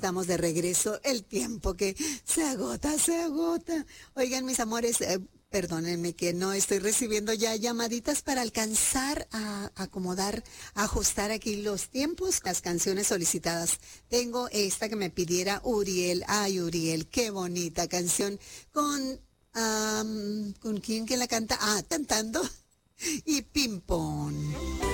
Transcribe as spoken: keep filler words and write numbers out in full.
estamos de regreso. El tiempo que se agota, se agota. Oigan, mis amores, eh, perdónenme que no estoy recibiendo ya llamaditas para alcanzar a acomodar, a ajustar aquí los tiempos, las canciones solicitadas. Tengo esta que me pidiera Uriel. Ay, Uriel, qué bonita canción. Con, um, ¿con quién que la canta? Ah, cantando. Y Pimpón.